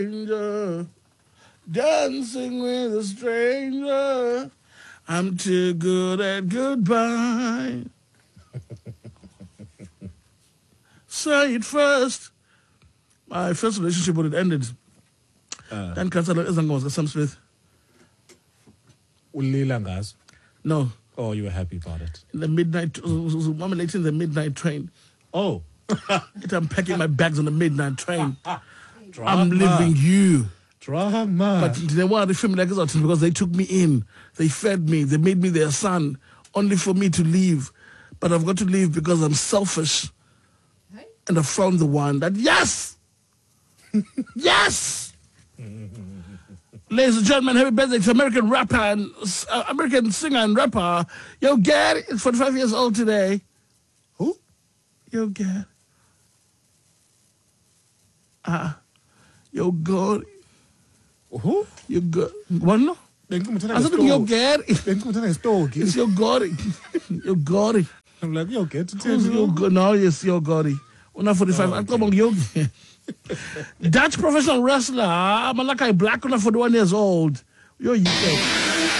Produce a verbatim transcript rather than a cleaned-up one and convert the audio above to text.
Stranger, dancing with a stranger. I'm too good at goodbye. Say it first. My first relationship when it ended. Uh, Dan Kansala isn't Sam Smith. Ulila ngazo. No. Oh, you were happy about it. In the midnight, I'm late in the midnight train. Oh. I'm packing my bags on the midnight train. Drama. I'm leaving you. Drama. But they wanted to film like this because they took me in. They fed me. They made me their son, only for me to leave. But I've got to leave because I'm selfish. And I found the one that, yes! Yes! Ladies and gentlemen, happy birthday to American rapper and uh, American singer and rapper, Yo Gary. Is forty-five years old today. Who? Yo Gary. Ah, uh, Yo Gory. Who? Yo Gory. What no? I said Yo Gary. It's Yo Gory. Yo Gory. I'm like, Yo Gary. Who's Yo Gory? No, yes, Yo Gory. Una forty-five. I'm coming Yo Gary. Dutch professional wrestler, Malakai Black, forty-one years old. You're U K.